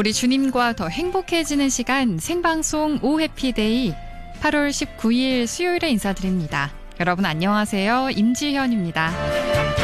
우리 주님과 더 행복해지는 시간 생방송 오 해피데이 8월 19일 수요일에 인사드립니다. 여러분 안녕하세요. 임지현입니다.